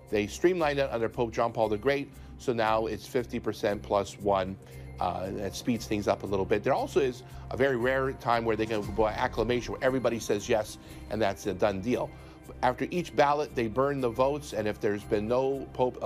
They streamlined it under Pope John Paul the Great, so now it's 50% plus one. That speeds things up a little bit. There also is a very rare time where they can go by acclamation, where everybody says yes, and that's a done deal. After each ballot, they burn the votes, and if there's been no Pope